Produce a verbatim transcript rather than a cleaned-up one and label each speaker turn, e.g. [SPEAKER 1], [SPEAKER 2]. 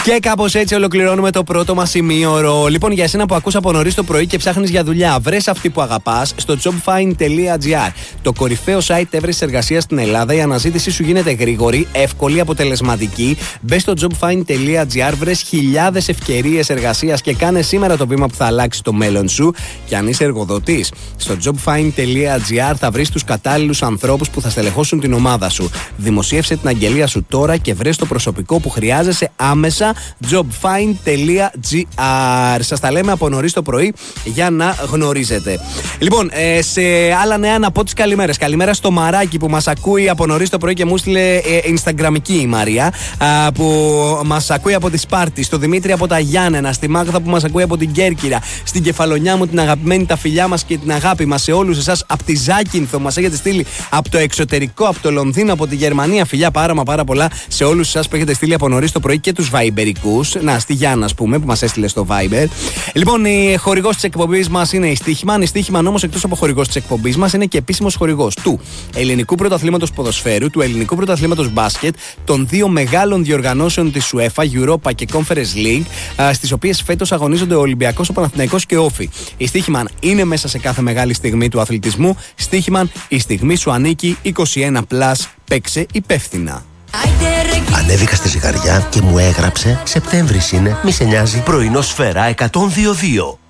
[SPEAKER 1] Και κάπως έτσι ολοκληρώνουμε το πρώτο μας ημίωρο. Λοιπόν, για εσένα που ακούς από νωρίς το πρωί και ψάχνεις για δουλειά, βρες αυτή που αγαπάς στο jobfind τελεία gr. Το κορυφαίο site έβρεσης εργασίας στην Ελλάδα. Η αναζήτησή σου γίνεται γρήγορη, εύκολη, αποτελεσματική. Μπες στο jobfind τελεία gr, βρες χιλιάδες ευκαιρίες εργασίας και κάνε σήμερα το βήμα που θα αλλάξει το μέλλον σου. Και αν είσαι εργοδοτής, στο jobfind τελεία gr θα βρεις τους κατάλληλους ανθρώπους που θα στελεχώσουν την ομάδα σου. Δημοσίευσε την αγγελία σου τώρα και βρες το προσωπικό που χρειάζεσαι άμεσα. jobfind τελεία gr. Σας τα λέμε από νωρίς το πρωί για να γνωρίζετε. Λοιπόν, ε, σε άλλα νέα να πω τις καλημέρες. Καλημέρα στο Μαράκι που μας ακούει από νωρίς το πρωί και μου στείλε ε, Instagramική η Μαρία, α, που μας ακούει από τη Σπάρτη. Στο Δημήτρη από τα Γιάννενα. Στη Μάγδα που μας ακούει από την Κέρκυρα. Στην Κεφαλονιά μου την αγαπημένη, τα φιλιά μας και την αγάπη μας σε όλους εσάς. Από τη Ζάκυνθο μας έχετε στείλει από το εξωτερικό, από το Λονδίνο, από τη Γερμανία. Φιλιά πάρα μα πάρα πολλά σε όλους εσάς που έχετε στείλει από νωρίς το πρωί και τους Viberικούς. Να, στη Γιάννα, ας πούμε, που μας έστειλε στο Viber. Λοιπόν, η χορηγός της εκπομπής μας είναι η Στίχημαν. Η Στίχημαν όμως, εκτός από χορηγός της εκπομπής μας, είναι και επίσημος χορηγός του Ελληνικού Πρωταθλήματος Ποδοσφαίρου, του Ελληνικού Πρωταθλήματος Μπάσκετ, των δύο μεγάλων διοργανώσεων της UEFA, Europa και Conference League, στις οποίες φέτος αγωνίζονται ο Ολυμπιακός, ο Παναθηναϊκός και ο Όφη. Η Στίχημαν είναι μέσα σε κάθε μεγάλη στιγμή του αθλητισμού. Στίχημαν, η στιγμή σου ανήκει. είκοσι ένα πλας, παίξε υπεύθυνα.
[SPEAKER 2] Ανέβηκα στη ζυγαριά και μου έγραψε Σεπτέμβρης είναι, μη σε νοιάζει.
[SPEAKER 3] Πρωινό Σφαίρα εκατόν δύο δύο.